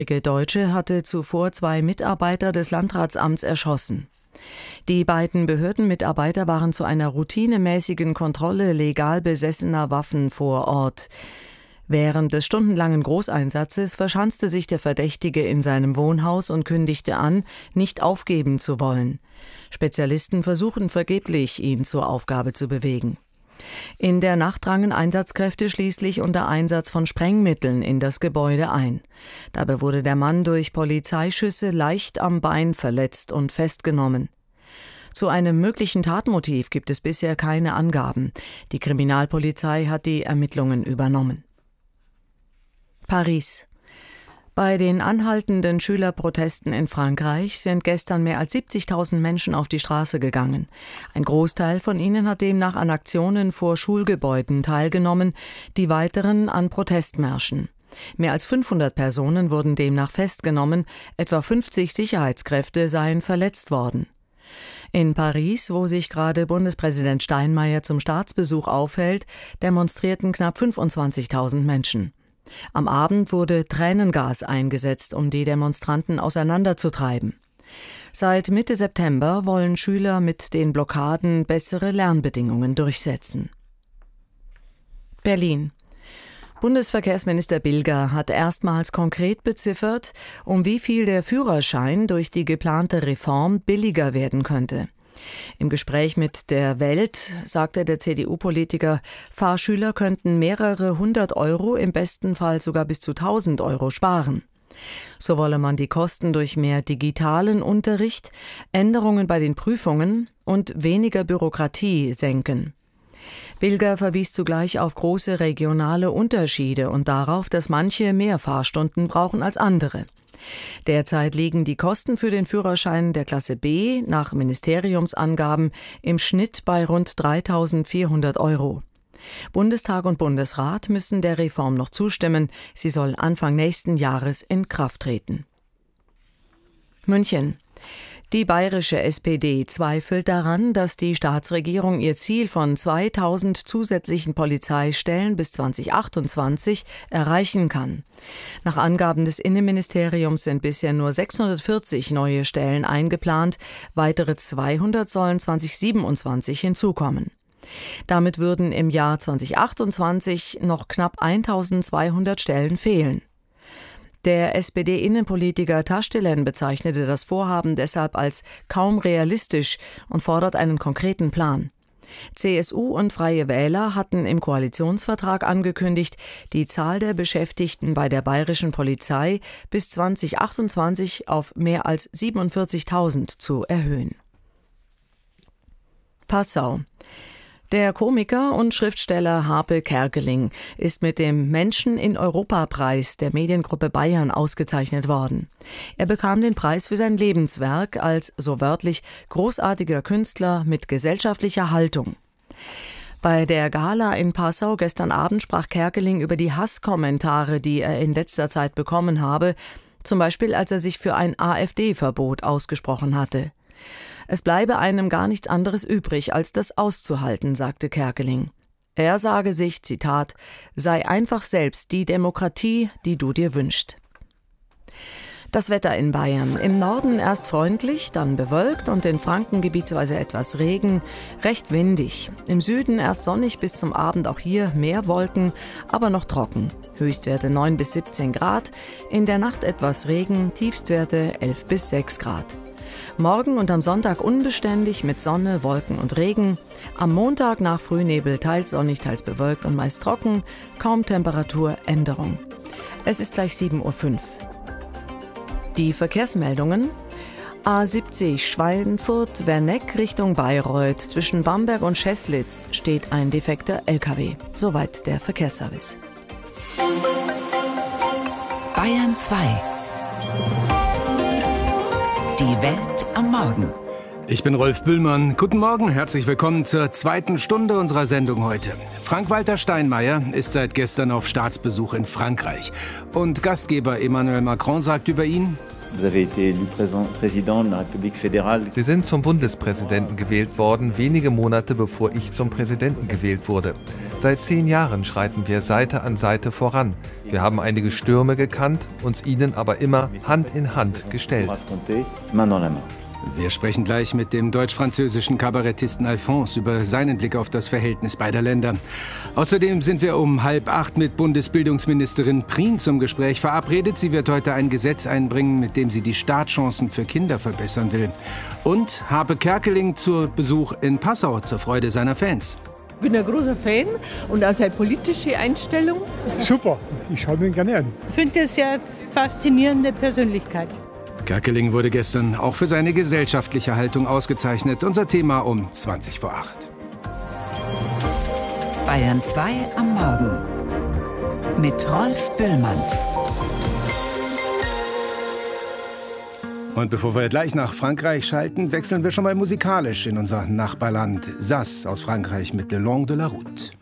Deutsche hatte zuvor 2 Mitarbeiter des Landratsamts erschossen. Die beiden Behördenmitarbeiter waren zu einer routinemäßigen Kontrolle legal besessener Waffen vor Ort. Während des stundenlangen Großeinsatzes verschanzte sich der Verdächtige in seinem Wohnhaus und kündigte an, nicht aufgeben zu wollen. Spezialisten versuchen vergeblich, ihn zur Aufgabe zu bewegen. In der Nacht drangen Einsatzkräfte schließlich unter Einsatz von Sprengmitteln in das Gebäude ein. Dabei wurde der Mann durch Polizeischüsse leicht am Bein verletzt und festgenommen. Zu einem möglichen Tatmotiv gibt es bisher keine Angaben. Die Kriminalpolizei hat die Ermittlungen übernommen. Paris. Bei den anhaltenden Schülerprotesten in Frankreich sind gestern mehr als 70.000 Menschen auf die Straße gegangen. Ein Großteil von ihnen hat demnach an Aktionen vor Schulgebäuden teilgenommen, die weiteren an Protestmärschen. Mehr als 500 Personen wurden demnach festgenommen, etwa 50 Sicherheitskräfte seien verletzt worden. In Paris, wo sich gerade Bundespräsident Steinmeier zum Staatsbesuch aufhält, demonstrierten knapp 25.000 Menschen. Am Abend wurde Tränengas eingesetzt, um die Demonstranten auseinanderzutreiben. Seit Mitte September wollen Schüler mit den Blockaden bessere Lernbedingungen durchsetzen. Berlin. Bundesverkehrsminister Bilger hat erstmals konkret beziffert, um wie viel der Führerschein durch die geplante Reform billiger werden könnte. Im Gespräch mit der Welt sagte der CDU-Politiker, Fahrschüler könnten mehrere 100 Euro, im besten Fall sogar bis zu 1.000 Euro sparen. So wolle man die Kosten durch mehr digitalen Unterricht, Änderungen bei den Prüfungen und weniger Bürokratie senken. Bilger verwies zugleich auf große regionale Unterschiede und darauf, dass manche mehr Fahrstunden brauchen als andere. Derzeit liegen die Kosten für den Führerschein der Klasse B nach Ministeriumsangaben im Schnitt bei rund 3.400 Euro. Bundestag und Bundesrat müssen der Reform noch zustimmen. Sie soll Anfang nächsten Jahres in Kraft treten. München. Die bayerische SPD zweifelt daran, dass die Staatsregierung ihr Ziel von 2.000 zusätzlichen Polizeistellen bis 2028 erreichen kann. Nach Angaben des Innenministeriums sind bisher nur 640 neue Stellen eingeplant, weitere 200 sollen 2027 hinzukommen. Damit würden im Jahr 2028 noch knapp 1.200 Stellen fehlen. Der SPD-Innenpolitiker Taschdelen bezeichnete das Vorhaben deshalb als kaum realistisch und fordert einen konkreten Plan. CSU und Freie Wähler hatten im Koalitionsvertrag angekündigt, die Zahl der Beschäftigten bei der bayerischen Polizei bis 2028 auf mehr als 47.000 zu erhöhen. Passau. Der Komiker und Schriftsteller Harpe Kerkeling ist mit dem Menschen-in-Europa-Preis der Mediengruppe Bayern ausgezeichnet worden. Er bekam den Preis für sein Lebenswerk als, so wörtlich, großartiger Künstler mit gesellschaftlicher Haltung. Bei der Gala in Passau gestern Abend sprach Kerkeling über die Hasskommentare, die er in letzter Zeit bekommen habe, zum Beispiel als er sich für ein AfD-Verbot ausgesprochen hatte. Es bleibe einem gar nichts anderes übrig, als das auszuhalten, sagte Kerkeling. Er sage sich, Zitat, sei einfach selbst die Demokratie, die du dir wünschst. Das Wetter in Bayern. Im Norden erst freundlich, dann bewölkt und in Franken gebietsweise etwas Regen, recht windig. Im Süden erst sonnig, bis zum Abend auch hier mehr Wolken, aber noch trocken. Höchstwerte 9 bis 17 Grad, in der Nacht etwas Regen, Tiefstwerte 11 bis 6 Grad. Morgen und am Sonntag unbeständig mit Sonne, Wolken und Regen. Am Montag nach Frühnebel teils sonnig, teils bewölkt und meist trocken. Kaum Temperaturänderung. Es ist gleich 7:05 Uhr. Die Verkehrsmeldungen. A70 Schweinfurt-Werneck Richtung Bayreuth. Zwischen Bamberg und Scheßlitz steht ein defekter LKW. Soweit der Verkehrsservice. Bayern 2. Die Welt am Morgen. Ich bin Rolf Bühlmann. Guten Morgen, herzlich willkommen zur zweiten Stunde unserer Sendung heute. Frank-Walter Steinmeier ist seit gestern auf Staatsbesuch in Frankreich. Und Gastgeber Emmanuel Macron sagt über ihn: Sie sind zum Bundespräsidenten gewählt worden, wenige Monate bevor ich zum Präsidenten gewählt wurde. Seit 10 Jahren schreiten wir Seite an Seite voran. Wir haben einige Stürme gekannt, uns ihnen aber immer Hand in Hand gestellt. Wir sprechen gleich mit dem deutsch-französischen Kabarettisten Alphonse über seinen Blick auf das Verhältnis beider Länder. Außerdem sind wir um 7:30 mit Bundesbildungsministerin Prien zum Gespräch verabredet. Sie wird heute ein Gesetz einbringen, mit dem sie die Startchancen für Kinder verbessern will. Und Harpe Kerkeling zu Besuch in Passau zur Freude seiner Fans. Ich bin ein großer Fan und auch seine politische Einstellung. Super, ich schaue mir gerne an. Ich finde das eine faszinierende Persönlichkeit. Kerkeling wurde gestern auch für seine gesellschaftliche Haltung ausgezeichnet. Unser Thema um 7:20. Bayern 2 am Morgen mit Rolf Böllmann. Und bevor wir gleich nach Frankreich schalten, wechseln wir schon mal musikalisch in unser Nachbarland. Sass aus Frankreich mit Le Long de la Route.